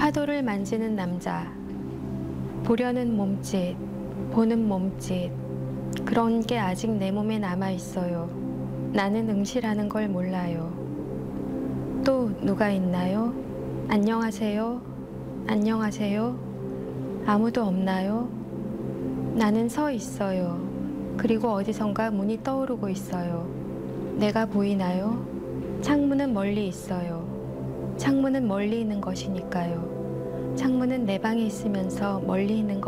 파도를 만지는 남자. 보려는 몸짓, 보는 몸짓. 그런 게 아직 내 몸에 남아있어요. 나는 응시라는 걸 몰라요. 또 누가 있나요? 안녕하세요? 안녕하세요? 아무도 없나요? 나는 서 있어요. 그리고 어디선가 문이 떠오르고 있어요. 내가 보이나요? 창문은 멀리 있어요. 창문은 멀리 있는 것이니까요. 창문은 내 방에 있으면서 멀리 있는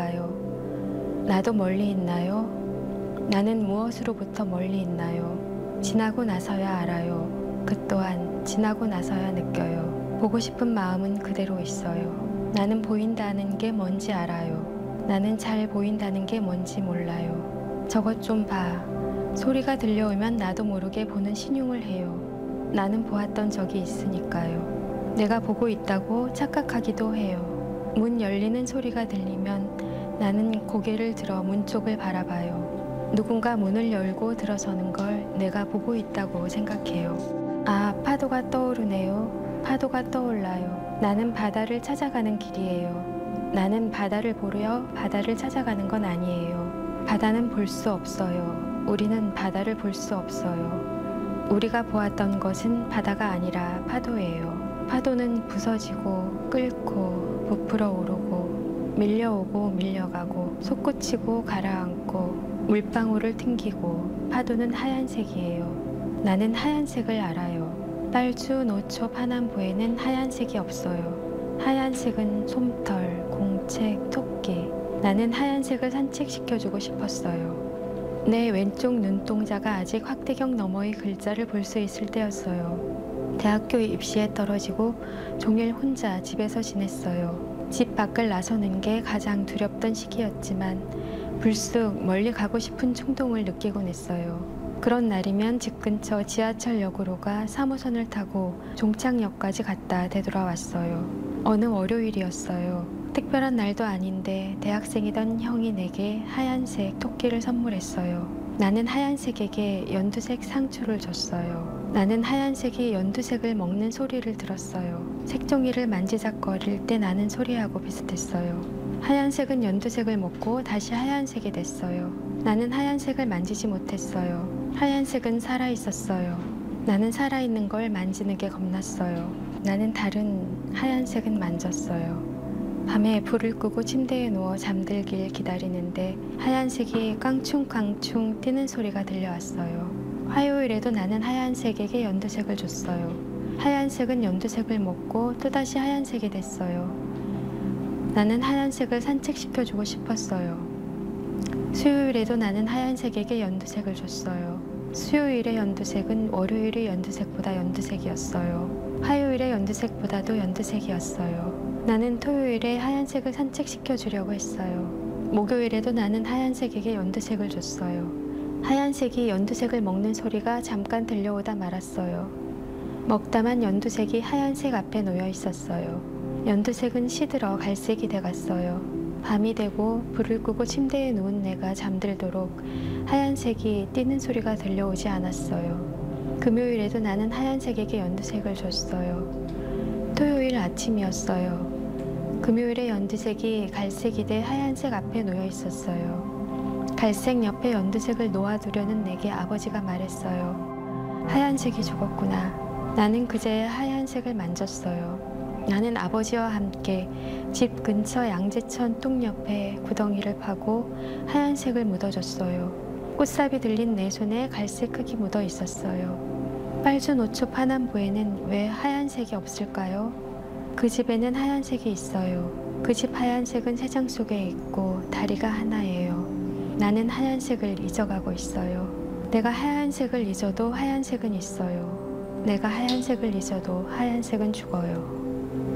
것이니까요. 나도 멀리 있나요? 나는 무엇으로부터 멀리 있나요? 지나고 나서야 알아요. 그 또한 지나고 나서야 느껴요. 보고 싶은 마음은 그대로 있어요. 나는 보인다는 게 뭔지 알아요. 나는 잘 보인다는 게 뭔지 몰라요. 저것 좀 봐. 소리가 들려오면 나도 모르게 보는 신용을 해요. 나는 보았던 적이 있으니까요. 내가 보고 있다고 착각하기도 해요. 문 열리는 소리가 들리면 나는 고개를 들어 문 쪽을 바라봐요. 누군가 문을 열고 들어서는 걸 내가 보고 있다고 생각해요. 아, 파도가 떠오르네요. 파도가 떠올라요. 나는 바다를 찾아가는 길이에요. 나는 바다를 보려 바다를 찾아가는 건 아니에요. 바다는 볼 수 없어요. 우리는 바다를 볼 수 없어요. 우리가 보았던 것은 바다가 아니라 파도예요. 파도는 부서지고 끓고 부풀어 오르고 밀려오고 밀려가고 솟구치고 가라앉고 물방울을 튕기고 파도는 하얀색이에요. 나는 하얀색을 알아요. 빨주, 노초, 파남보에는 하얀색이 없어요. 하얀색은 솜털, 공책, 토끼. 나는 하얀색을 산책시켜주고 싶었어요. 내 왼쪽 눈동자가 아직 확대경 너머의 글자를 볼 수 있을 때였어요. 대학교 입시에 떨어지고 종일 혼자 집에서 지냈어요. 집 밖을 나서는 게 가장 두렵던 시기였지만 불쑥 멀리 가고 싶은 충동을 느끼곤 했어요. 그런 날이면 집 근처 지하철역으로 가 3호선을 타고 종착역까지 갔다 되돌아왔어요. 어느 월요일이었어요. 특별한 날도 아닌데 대학생이던 형이 내게 하얀색 토끼를 선물했어요. 나는 하얀색에게 연두색 상추를 줬어요. 나는 하얀색이 연두색을 먹는 소리를 들었어요. 색종이를 만지작거릴 때 나는 소리하고 비슷했어요. 하얀색은 연두색을 먹고 다시 하얀색이 됐어요. 나는 하얀색을 만지지 못했어요. 하얀색은 살아있었어요. 나는 살아있는 걸 만지는 게 겁났어요. 나는 다른 하얀색은 만졌어요. 밤에 불을 끄고 침대에 누워 잠들길 기다리는데 하얀색이 깡충깡충 뛰는 소리가 들려왔어요. 화요일에도 나는 하얀색에게 연두색을 줬어요. 하얀색은 연두색을 먹고 또다시 하얀색이 됐어요. 나는 하얀색을 산책시켜주고 싶었어요. 수요일에도 나는 하얀색에게 연두색을 줬어요. 수요일의 연두색은 월요일의 연두색보다 연두색이었어요. 화요일의 연두색보다도 연두색이었어요. 나는 토요일에 하얀색을 산책시켜 주려고 했어요. 목요일에도 나는 하얀색에게 연두색을 줬어요. 하얀색이 연두색을 먹는 소리가 잠깐 들려오다 말았어요. 먹다만 연두색이 하얀색 앞에 놓여 있었어요. 연두색은 시들어 갈색이 돼갔어요. 밤이 되고 불을 끄고 침대에 누운 내가 잠들도록 하얀색이 뛰는 소리가 들려오지 않았어요. 금요일에도 나는 하얀색에게 연두색을 줬어요. 토요일 아침이었어요. 금요일에 연두색이 갈색이 돼 하얀색 앞에 놓여 있었어요. 갈색 옆에 연두색을 놓아두려는 내게 아버지가 말했어요. 하얀색이 죽었구나. 나는 그제 하얀색을 만졌어요. 나는 아버지와 함께 집 근처 양재천 뚝 옆에 구덩이를 파고 하얀색을 묻어줬어요. 꽃삽이 들린 내 손에 갈색 흙이 묻어 있었어요. 빨주, 노초, 파남보에는 왜 하얀색이 없을까요? 그 집에는 하얀색이 있어요. 그 집 하얀색은 세장 속에 있고 다리가 하나예요. 나는 하얀색을 잊어가고 있어요. 내가 하얀색을 잊어도 하얀색은 있어요. 내가 하얀색을 잊어도 하얀색은 죽어요.